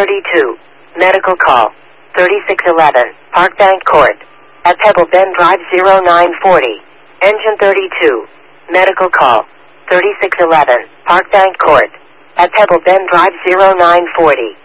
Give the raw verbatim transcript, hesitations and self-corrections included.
thirty-two. Medical call. thirty-six eleven. Parkbank Court. At Pebble Bend Drive zero nine forty. Engine thirty-two. Medical call. thirty-six eleven. Parkbank Court. At Pebble Bend Drive zero nine forty.